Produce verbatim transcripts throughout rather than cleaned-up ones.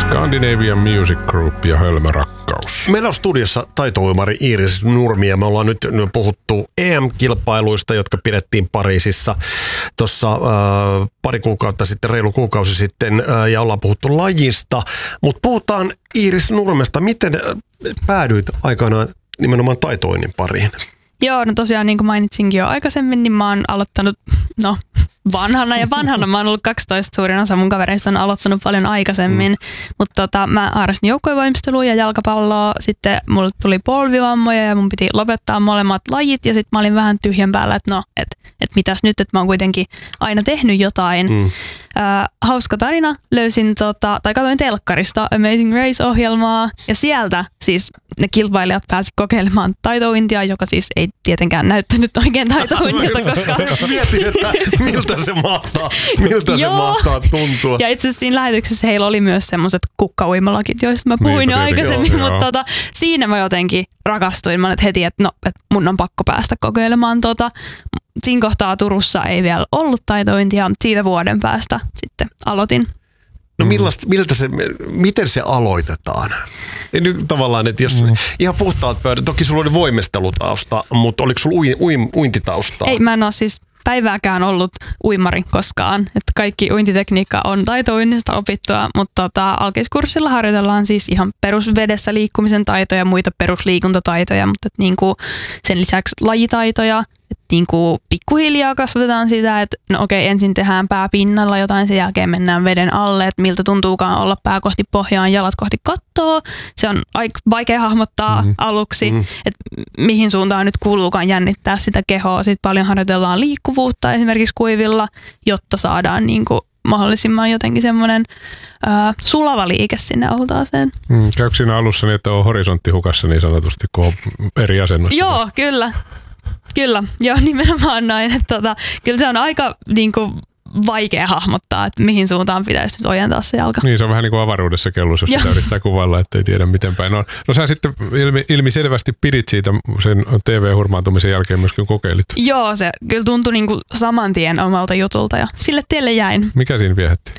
Scandinavian Music Group ja Hölmö rakkaus. Meillä on studiossa taitouimari Iiris Nurmi ja me ollaan nyt puhuttu E M-kilpailuista, jotka pidettiin Pariisissa tuossa äh, pari kuukautta sitten, reilu kuukausi sitten äh, ja ollaan puhuttu lajista. Mutta puhutaan Iiris Nurmesta, miten päädyit aikanaan nimenomaan taitoinnin pariin? Joo, no tosiaan niin kuin mainitsinkin jo aikaisemmin, niin mä oon aloittanut, no vanhana ja vanhana, mä oon ollut kaksitoista, suurin osa mun kavereista on aloittanut paljon aikaisemmin, mm. mutta tota, mä harrastin joukkuevoimistelua ja jalkapalloa, sitten mulle tuli polvivammoja ja mun piti lopettaa molemmat lajit ja sitten mä olin vähän tyhjän päällä, että no, että et mitäs nyt, että mä oon kuitenkin aina tehnyt jotain. Mm. Äh, hauska tarina, löysin, tota, tai katsoin telkkarista Amazing Race-ohjelmaa ja sieltä siis ne kilpailijat pääsi kokeilemaan taitouintia, joka siis ei tietenkään näyttänyt oikein taitouintilta, koska... Mietin, että miltä se mahtaa, miltä se mahtaa tuntua. Ja itse asiassa siinä lähetyksessä heillä oli myös semmoiset kukkauimalakit, joista mä puhuin jo aikaisemmin, joo, mutta tota, siinä mä jotenkin rakastuin. Mä olin heti, että no, et mun on pakko päästä kokeilemaan tota. Siinä kohtaa Turussa ei vielä ollut taitointia, siitä vuoden päästä sitten aloitin. No millaista, miltä se, miten se aloitetaan? Nyt tavallaan, että jos mm. ihan puhtaat pöydät, toki sulla oli voimistelutausta, mutta oliko sulla ui, ui, uintitaustaa? Ei, mä en ole siis päivääkään ollut uimari koskaan. Että kaikki uintitekniikka on taitouinnista opittua, mutta tota, alkeiskurssilla harjoitellaan siis ihan perusvedessä liikkumisen taitoja ja muita perusliikuntataitoja, mutta niinku sen lisäksi lajitaitoja. Että niinku pikkuhiljaa kasvatetaan sitä, että no okei, ensin tehdään pää pinnalla jotain, sen jälkeen mennään veden alle, että miltä tuntuukaan olla pää kohti pohjaan, jalat kohti kattoa. Se on aika vaikea hahmottaa mm-hmm. aluksi, mm-hmm. että mihin suuntaan nyt kuuluukaan jännittää sitä kehoa. Sitten paljon harjoitellaan liikkuvuutta esimerkiksi kuivilla, jotta saadaan niinku mahdollisimman jotenkin semmoinen äh, sulava liike sinne altaaseen. Mm, käykö siinä alussa niin, että on horisonttihukassa niin sanotusti, kun on eri asennossa? Joo, kyllä. Kyllä, joo, nimenomaan näin. Että, tota, kyllä se on aika niin kuin, vaikea hahmottaa, että mihin suuntaan pitäisi nyt ojentaa se jalka. Niin, se on vähän niin kuin avaruudessa kellus, jos sitä yrittää kuvailla, ettei tiedä miten päin on. No sä sitten ilmi, ilmiselvästi pidit siitä sen T V-hurmaantumisen jälkeen myöskin kokeilit. Joo, se kyllä tuntui niin kuin saman tien omalta jutulta ja sille tielle jäin. Mikä siinä viehätti?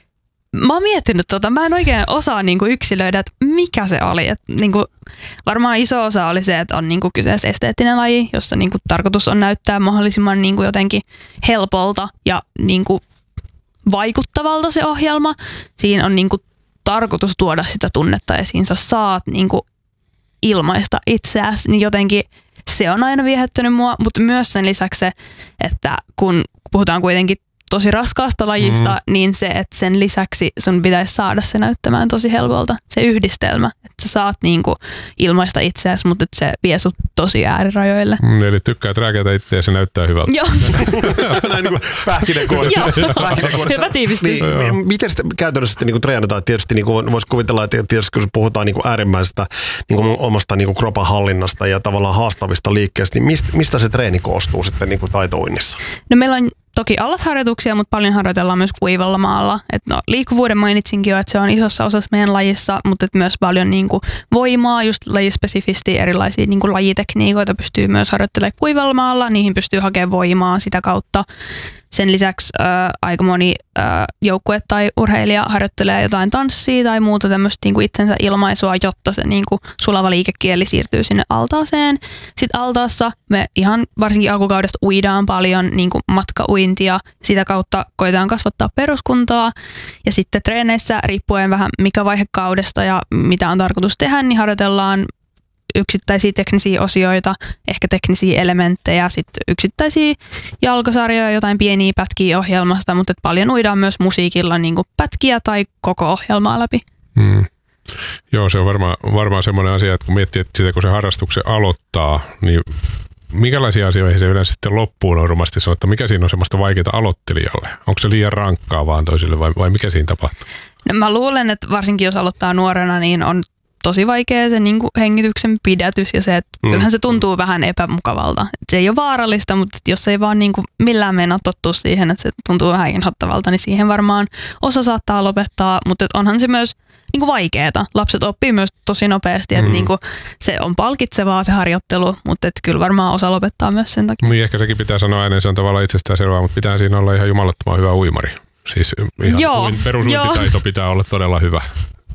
Mä oon miettinyt tota, mä en oikein osaa niinku yksilöidä, että mikä se oli. Et, niinku, varmaan iso osa oli se, että on niinku kyseessä esteettinen laji, jossa niinku tarkoitus on näyttää mahdollisimman niinku jotenkin helpolta ja niinku vaikuttavalta se ohjelma. Siinä on niinku tarkoitus tuoda sitä tunnetta esiin. Sä saat niinku ilmaista itseäsi, niin jotenkin se on aina viehättänyt mua, mutta myös sen lisäksi se, että kun puhutaan kuitenkin tosi raskaasta lajista, mm. niin se, että sen lisäksi sun pitäisi saada se näyttämään tosi helpolta, se yhdistelmä. Että sä saat niinku ilmaista itseäsi, mutta se vie sut tosi äärirajoille. Mm, eli tykkäät rääkätä itseä ja se näyttää hyvältä. Joo. Näin niin kuin pähkinänkuoressa. Hyvä tiivistys. Niin, miten sitä käytännössä sitten niin treenataan? Tietysti niin voisi kuvitella, että tietysti kun puhutaan niin äärimmäisestä niin omasta niin kropan hallinnasta ja tavallaan haastavista liikkeistä, niin mistä, mistä se treeni koostuu sitten niin taitouinnissa? No meillä on toki allasharjoituksia, mutta paljon harjoitellaan myös kuivalla maalla. Et no, liikkuvuuden mainitsinkin jo, että se on isossa osassa meidän lajissa, mutta et myös paljon niinku voimaa, just lajispesifisti erilaisia niinku lajitekniikoita pystyy myös harjoittelemaan kuivalla maalla. Niihin pystyy hakemaan voimaa sitä kautta. Sen lisäksi ää, aika moni ää, joukkue tai urheilija harjoittelee jotain tanssia tai muuta tämmöistä niinku itsensä ilmaisua, jotta se niinku sulava liikekieli siirtyy sinne altaaseen. Sitten altaassa me ihan varsinkin alkukaudesta uidaan paljon niinku matkauintia. Sitä kautta koetaan kasvattaa peruskuntoa. Ja sitten treeneissä, riippuen vähän mikä vaihe kaudesta ja mitä on tarkoitus tehdä, niin harjoitellaan yksittäisiä teknisiä osioita, ehkä teknisiä elementtejä, sitten yksittäisiä jalkasarjoja, jotain pieniä pätkiä ohjelmasta, mutta paljon uidaan myös musiikilla niin kuin pätkiä tai koko ohjelmaa läpi. Hmm. Joo, se on varmaan, varmaan semmoinen asia, että kun miettii, että sitä, kun se harrastuksen aloittaa, niin minkälaisia asioita se yleensä sitten loppuun normaalisti sanoo, että mikä siinä on semmoista vaikeaa aloittelijalle? Onko se liian rankkaa vaan toisille vai, vai mikä siinä tapahtuu? No mä luulen, että varsinkin jos aloittaa nuorena, niin on tosi vaikea se niin kuin hengityksen pidätys ja se, että mm. kyllähän se tuntuu vähän epämukavalta. Et se ei ole vaarallista, mutta jos ei vaan niin kuin millään meinaa tottua siihen, että se tuntuu vähän inhottavalta, niin siihen varmaan osa saattaa lopettaa, mutta onhan se myös niin kuin vaikeaa. Lapset oppii myös tosi nopeasti, että mm. niin kuin se on palkitsevaa se harjoittelu, mutta että kyllä varmaan osa lopettaa myös sen takia. Niin ehkä sekin pitää sanoa ääneen, se on tavallaan itsestäänselvää, mutta pitää siinä olla ihan jumalattoman hyvä uimari. Siis ihan perusuintitaito pitää olla todella hyvä.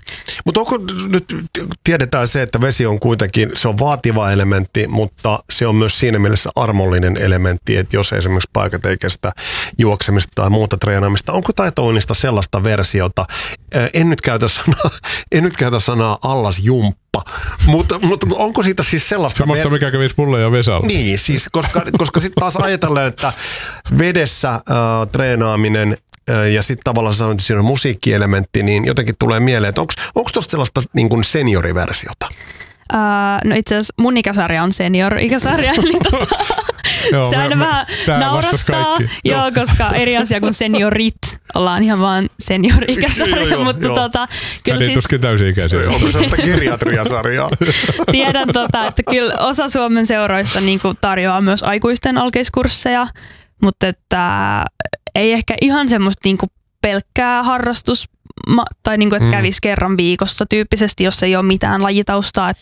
Mutta onko nyt, tiedetään se, että vesi on kuitenkin, se on vaativa elementti, mutta se on myös siinä mielessä armollinen elementti, että jos esimerkiksi paikat ei kestä juoksemista tai muuta treenaamista, onko taitouinnista sellaista versiota, en nyt käytä sanaa, en nyt käytä sanaa allasjumppa, mutta, mutta onko siitä siis sellaista... Sellaista, ver- mikä kävisi mulle ja Vesalle. Niin, siis koska, koska sitten taas ajatellaan, että vedessä äh, treenaaminen ja sitten tavallaan siinä on musiikkielementti, niin jotenkin tulee mieleen, että onko tuosta sellaista niin kuin senioriversiota? Uh, no itse asiassa mun ikäsarja on senior-ikäsarja, eli tota, Joo, se aina me, vähän me, naurattaa, joo, joo, koska eri asia kuin seniorit, ollaan ihan vaan senior-ikäsarja, joo, joo, mutta joo. tota, kyllä siis... tuskin täysi-ikäisiä. Onko sellaista geriatriasarjaa? Tiedän, tota, että kyllä osa Suomen seuroista niin kuin tarjoaa myös aikuisten alkeiskursseja, mutta että ei ehkä ihan semmoista niin kuin pelkkää harrastus, tai niin kuin, että kävisi kerran viikossa tyyppisesti, jos ei ole mitään lajitaustaa, että